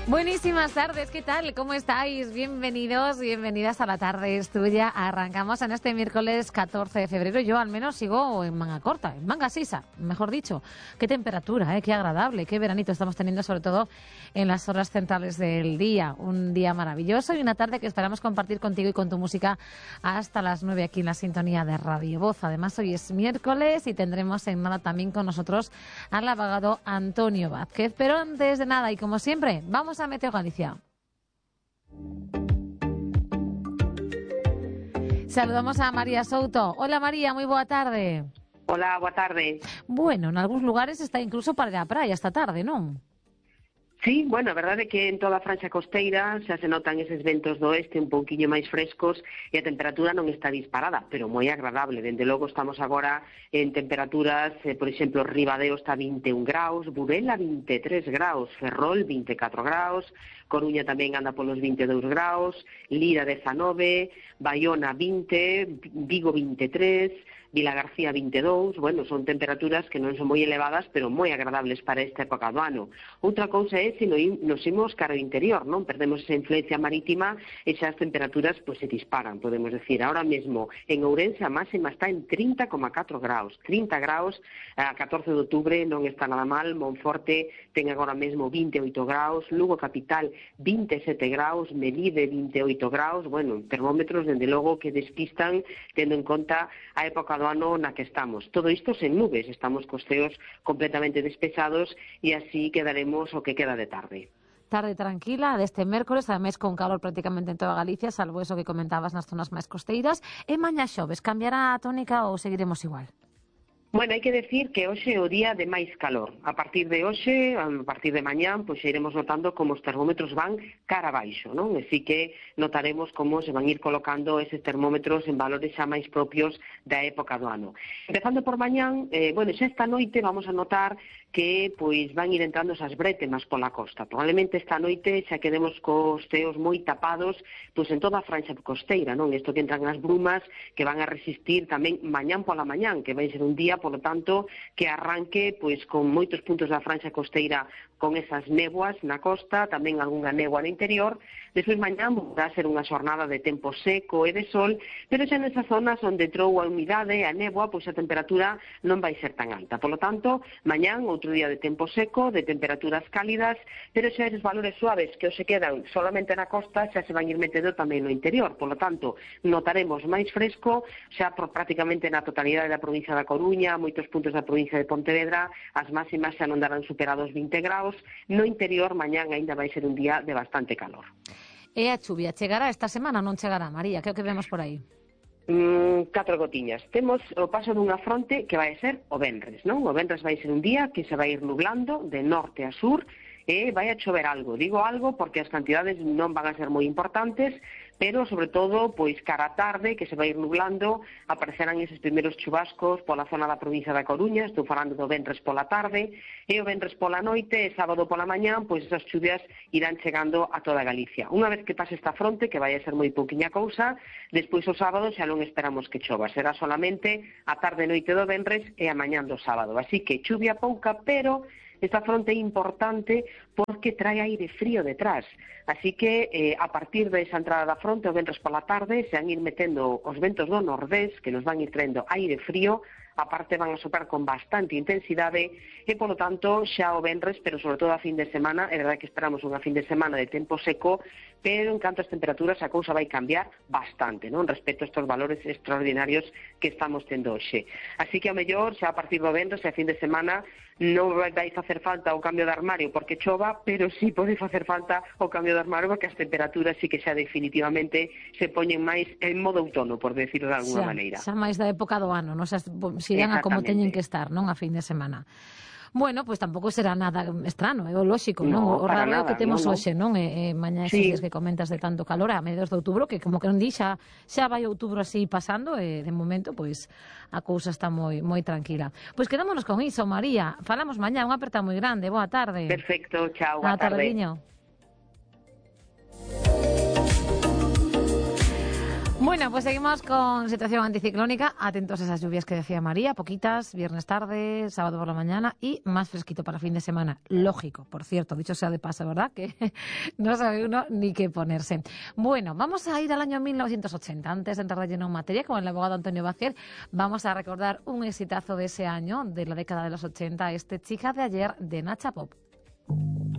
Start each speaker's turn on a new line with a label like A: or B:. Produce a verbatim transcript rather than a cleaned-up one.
A: Buenísimas tardes, ¿qué tal? ¿Cómo estáis? Bienvenidos, bienvenidas a La Tarde es Tuya. Arrancamos en este miércoles catorce de febrero. Yo al menos sigo en manga corta, en manga sisa, mejor dicho. Qué temperatura, ¿eh? Qué agradable, qué veranito estamos teniendo, sobre todo en las horas centrales del día. Un día maravilloso y una tarde que esperamos compartir contigo y con tu música hasta las nueve aquí en la sintonía de Radio Voz. Además, hoy es miércoles y tendremos en nada también con nosotros al abogado Antonio Vázquez. Pero antes de nada y como siempre, vamos a Meteo Galicia. Saludamos a María Souto. Hola María, muy boa tarde.
B: Hola, boa tarde.
A: Bueno, en algúns lugares está incluso para ir á praia esta tarde, non?
B: Sí, bueno, a verdade é que en toda a franxa costeira xa se notan eses ventos do oeste un pouquiño máis frescos e a temperatura non está disparada, pero moi agradable. Dende logo estamos agora en temperaturas, eh, por exemplo, Ribadeo está a vinte e un graus, Burela vinte e tres graus, Ferrol vinte e catro graus, Coruña tamén anda polos vinte e dous graus, Lira dezanove, Baiona vinte, Vigo vinte e tres, Vilagarcía vinte e dous, bueno, son temperaturas que non son moi elevadas, pero moi agradables para esta época do ano. Outra cousa é se nos imos cara ao interior, non perdemos esa influencia marítima e xa as temperaturas pois, se disparan, podemos decir. Ahora mesmo en Ourense a máxima está en trinta coma catro graus, trinta graus, a catorce de outubro non está nada mal, Monforte ten agora mesmo vinte e oito graus, Lugo capital vinte e sete graus, Melide vinte e oito graus, bueno, termómetros dende logo que despistan tendo en conta a época do ano na que estamos. Todo isto sen nubes, estamos cos ceos completamente despejados e así quedaremos o que queda de tarde.
A: Tarde tranquila deste mércores, ademais con calor prácticamente en toda Galicia, salvo eso que comentabas nas zonas máis costeiras. E mañá xoves, cambiará a tónica ou seguiremos igual?
B: Bueno, hai que decir que hoxe é o día de máis calor. A partir de hoxe, a partir de mañán, pois iremos notando como os termómetros van cara abaixo, non? Así que notaremos como se van ir colocando eses termómetros en valores xa máis propios da época do ano. Empezando por mañán, eh, bueno, xa esta noite vamos a notar que pois van ir entrando esas brétemas pola costa. Probablemente esta noite xa quedemos cos ceos moi tapados pois en toda a franxa costeira, non? Isto que entran as brumas que van a resistir tamén mañán pola mañán, que vai ser un día por lo tanto, que arranque pois con moitos puntos da franxa costeira con esas néboas na costa, tamén algunha néboa no interior. Despois mañán vai ser unha xornada de tempo seco e de sol, pero xa nesas zonas onde trou a humidade e a néboa, pois a temperatura non vai ser tan alta. Por lo tanto, mañán outro día de tempo seco, de temperaturas cálidas, pero xa esos valores suaves que hoxe quedan solamente na costa xa se van ir metendo tamén no interior. Por lo tanto, notaremos máis fresco xa por prácticamente na totalidade da provincia da Coruña, moitos puntos da provincia de Pontevedra, as máximas xa non darán superados vinte graus, no interior mañán aínda vai ser un día de bastante calor.
A: E a chuvia chegará esta semana ou non chegará, María? Que é o que vemos por aí?
B: Mm, catro gotiñas. Temos o paso dunha fronte que vai ser o venres, non? O venres vai ser un día que se vai ir nublando de norte a sur e vai a chover algo. Digo algo porque as cantidades non van a ser moi importantes, pero sobre todo, pois cara a tarde, que se vai ir nublando, aparecerán eses primeiros chubascos pola zona da provincia da Coruña, estou falando do venres pola tarde, e o venres pola noite e sábado pola mañán, pois esas chuvias irán chegando a toda Galicia. Unha vez que pase esta fronte, que vai a ser moi pouquiña cousa, despois o sábado xa non esperamos que chova, será solamente a tarde e noite do venres e a mañán do sábado. Así que chuvia pouca, pero esta fronte é importante porque trae aire frío detrás. Así que eh, a partir de esa entrada da fronte, o venres pola tarde, se van ir metendo os ventos do nordés, que nos van ir traendo aire frío, aparte van a soprar con bastante intensidade e, polo tanto, xa o venres, pero sobre todo a fin de semana, é verdade que esperamos unha fin de semana de tempo seco, pero en canto as temperaturas a cousa vai cambiar bastante, non? Respecto a estes valores extraordinarios que estamos tendo hoxe. Así que, ao mellor, xa a partir do venres e a fin de semana, non vai facer falta o cambio de armario porque chova, pero sí pode facer falta o cambio de armario porque as temperaturas sí que xa definitivamente se poñen máis en modo outono, por decirlo de alguna
A: xa,
B: maneira.
A: Xa máis da época do ano, non? Xa, se irán a como teñen que estar, non? A fin de semana. Bueno, pois pues tampouco será nada estrano, é o lóxico, non?
B: No,
A: o raro é o que temos
B: no, no.
A: hoxe, non? E, e mañá esos
B: sí.
A: días que comentas de tanto calor a mediados de outubro, que como que non di xa, xa vai outubro así pasando, e de momento, pois, a cousa está moi moi tranquila. Pois quedámonos con iso, María. Falamos mañá, unha aperta moi grande. Boa tarde.
B: Perfecto, chao, boa
A: tarde.
B: tarde.
A: Bueno, pues seguimos con situación anticiclónica. Atentos a esas lluvias que decía María, poquitas, viernes tarde, sábado por la mañana y más fresquito para fin de semana. Lógico, por cierto, dicho sea de paso, ¿verdad? Que no sabe uno ni qué ponerse. Bueno, vamos a ir al año mil novecientos ochenta. Antes de entrar de lleno en materia, con el abogado Antonio Vázquez, vamos a recordar un exitazo de ese año, de la década de los ochenta, este Chica de ayer de Nacha Pop.